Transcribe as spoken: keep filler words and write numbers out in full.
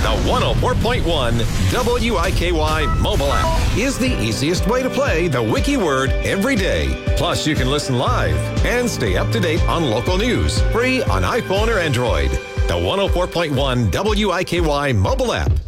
The one oh four point one W I K Y mobile app is the easiest way to play the Wiki Word every day. Plus, you can listen live and stay up to date on local news. Free on iPhone or Android. The one oh four point one W I K Y mobile app.